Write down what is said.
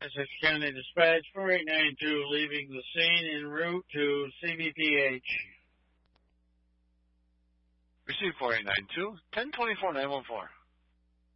Essex County Dispatch 4892, leaving the scene en route to CBPH. Receive 4892, 1024-914.